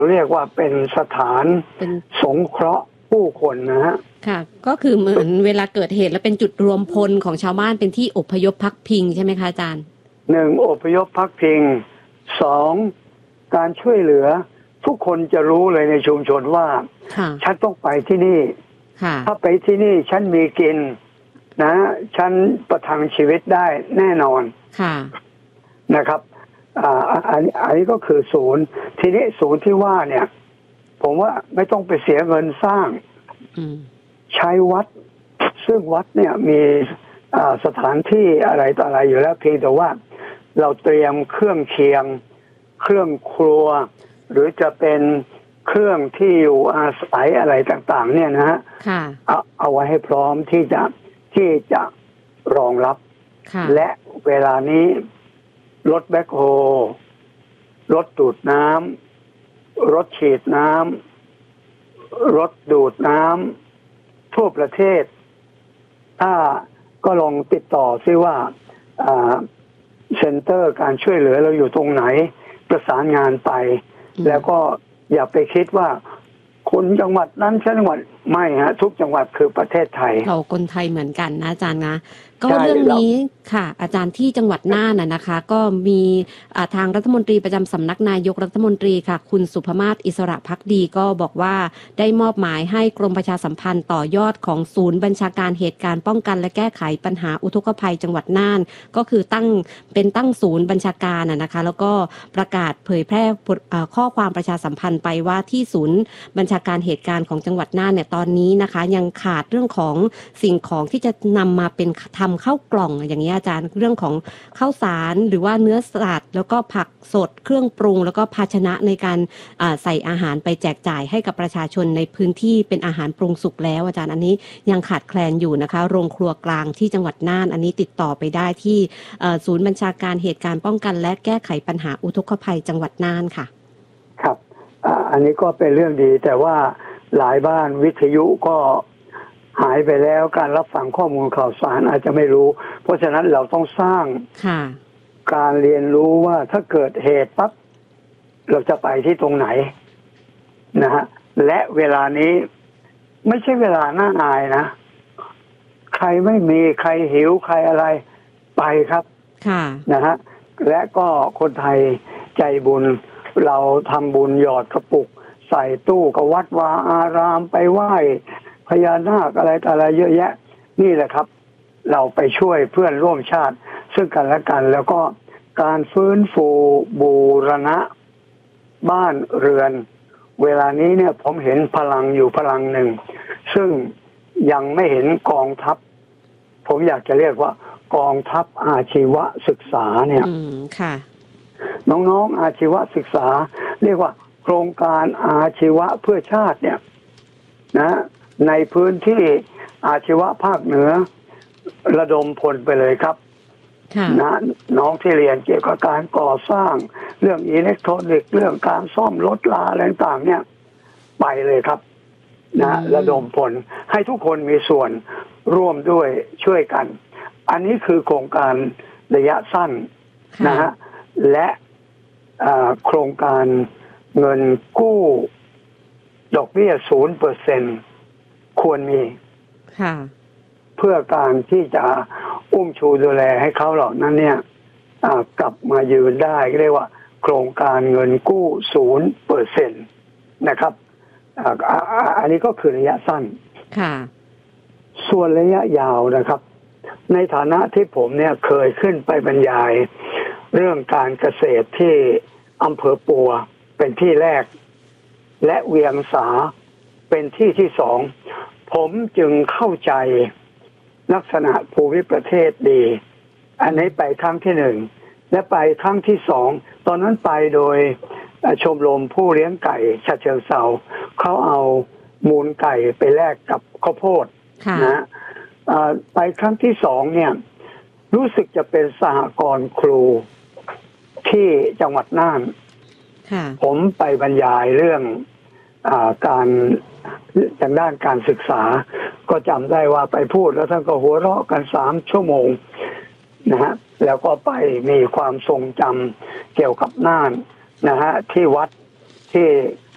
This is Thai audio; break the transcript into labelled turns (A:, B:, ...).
A: เรียกว่าเป็นสถานสงเคราะห์ผู้คนนะฮะ
B: ค่ะก็คือเหมือนเวลาเกิดเหตุแล้วเป็นจุดรวมพลของชาวบ้านเป็นที่อพยพพักพิงใช่ไหมคะอาจารย์
A: 1อพยพพักพิง2การช่วยเหลือทุกคนจะรู้เลยในชุมชนว่าฉันต้องไปที่นี่ถ้าไปที่นี่ฉันมีกินนะฉันประทังชีวิตได้แน่นอนนะครับอันนี้ก็คือศูนย์ทีนี้ศูนย์ที่ว่าเนี่ยผมว่าไม่ต้องไปเสียเงินสร้างใช้วัดซึ่งวัดเนี่ยมีสถานที่อะไรต่ออะไรอยู่แล้วเพียงแต่ว่าเราเตรียมเครื่องเคียงเครื่องครัวหรือจะเป็นเครื่องที่อยู่อาศัยอะไรต่างๆเนี่ยนะฮะเอาไว้ให้พร้อมที่จะรองรับและเวลานี้รถแบ็คโฮรถดูดน้ำรถฉีดน้ำรถดูดน้ำทั่วประเทศถ้าก็ลองติดต่อซิว่าเซ็นเตอร์การช่วยเหลือเราอยู่ตรงไหนประสานงานไปแล้วก็อย่าไปคิดว่าคนจังหวัดนั้นจังหวัดไม่ฮะทุกจังหวัดคือประเทศไทย
B: เราคนไทยเหมือนกันนะอาจารย์นะก็เรื่องนี้ค่ะอาจารย์ที่จังหวัดน่านนะคะก็มีทางรัฐมนตรีประจำสำนักนายกรัฐมนตรีค่ะคุณสุภมาศอิสระภักดีก็บอกว่าได้มอบหมายให้กรมประชาสัมพันธ์ต่อยอดของศูนย์บัญชาการเหตุการณ์ป้องกันและแก้ไขปัญหาอุทกภัยจังหวัดน่านก็คือตั้งศูนย์บัญชาการนะคะแล้วก็ประกาศเผยแพร่ข้อความประชาสัมพันธ์ไปว่าที่ศูนย์บัญชาการเหตุการณ์ของจังหวัดน่านเนี่ยตอนนี้นะคะยังขาดเรื่องของสิ่งของที่จะนำมาเป็นทำข้าวกล่องอย่างนี้อาจารย์เรื่องของข้าวสารหรือว่าเนื้อสัตว์แล้วก็ผักสดเครื่องปรุงแล้วก็ภาชนะในการใส่อาหารไปแจกจ่ายให้กับประชาชนในพื้นที่เป็นอาหารปรุงสุกแล้วอาจารย์อันนี้ยังขาดแคลนอยู่นะคะโรงครัวกลางที่จังหวัดน่านอันนี้ติดต่อไปได้ที่ศูนย์บัญชาการเหตุการณ์ป้องกันและแก้ไขปัญหาอุทกภัยจังหวัดน่านค่ะ
A: ครับอันนี้ก็เป็นเรื่องดีแต่ว่าหลายบ้านวิทยุก็หายไปแล้วการรับฟังข้อมูลข่าวสารอาจจะไม่รู้เพราะฉะนั้นเราต้องสร้างการเรียนรู้ว่าถ้าเกิดเหตุปั๊บเราจะไปที่ตรงไหนนะฮะและเวลานี้ไม่ใช่เวลาน่าอายนะใครไม่มีใครหิวใครอะไรไปครับนะฮะและก็คนไทยใจบุญเราทำบุญหยอดกระปุกใส่ตู้กับวัดวาอารามไปไหว้พญานาคอะไรต่ออะไรเยอะแยะนี่แหละครับเราไปช่วยเพื่อนร่วมชาติซึ่งกันและกันแล้วก็การฟื้นฟูบูรณะบ้านเรือนเวลานี้เนี่ยผมเห็นพลังอยู่พลังหนึ่งซึ่งยังไม่เห็นกองทัพผมอยากจะเรียกว่ากองทัพอาชีวศึกษาเนี่ยน้องๆอาชีวศึกษาเรียกว่าโครงการอาชีวะเพื่อชาติเนี่ยนะในพื้นที่อาชีวะภาคเหนือระดมพลไปเลยครับนะน้องที่เรียนเกี่ยวกับการก่อสร้างเรื่องอิเล็กทรอนิกส์เรื่องการซ่อมรถลาอะไรต่างๆเนี่ยไปเลยครับนะระดมพลให้ทุกคนมีส่วนร่วมด้วยช่วยกันอันนี้คือโครงการระยะสั้นนะฮะและโครงการเงินกู้ดอกเบี้ย 0% ควรมีเพื่อการที่จะอุ้มชูดูแลให้เขาเหล่านั้นเนี่ยกลับมายืนได้เรียกว่าโครงการเงินกู้ 0% นะครับอันนี้ก็คือระยะสั้นส่วนระยะยาวนะครับในฐานะที่ผมเนี่ยเคยขึ้นไปบรรยายเรื่องการเกษตรที่อำเภอปัวเป็นที่แรกและเวียงสาเป็นที่ที่สองผมจึงเข้าใจลักษณะภูมิประเทศดีอันนี้ไปครั้งที่หนึ่งและไปครั้งที่สองตอนนั้นไปโดยชมรมผู้เลี้ยงไก่ฉะเชิงเทราเขาเอามูลไก่ไปแลกกับข้าวโพดนะไปครั้งที่สองเนี่ยรู้สึกจะเป็นสหกรณ์ครูที่จังหวัดน่านผมไปบรรยายเรื่องการทางด้านการศึกษาก็จำได้ว่าไปพูดแล้วท่านก็หัวเราะกัน3 ชั่วโมงนะฮะแล้วก็ไปมีความทรงจำเกี่ยวกับน่านนะฮะที่วัดที่